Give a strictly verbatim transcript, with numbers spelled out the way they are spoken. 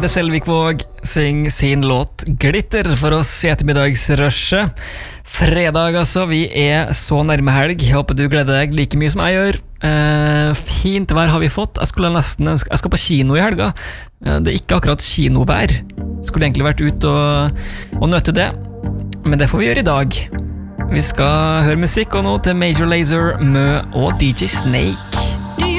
Pernille Selvikvåg syng sin låt Glitter for oss i ettermiddagsrushet. Fredag altså, vi er så nærme helg. Jeg håper du gleder deg like mye som jeg gjør. eh, Fint vær har vi fått. Jeg skulle nesten ønske Jeg skal på kino i helga. eh, Det er ikke akkurat kinovær. Skulle egentlig vært ute og, og nøtte det, men det får vi gjøre i dag. Vi skal høre musikk og nå til Major Lazer, Mø og D J Snake.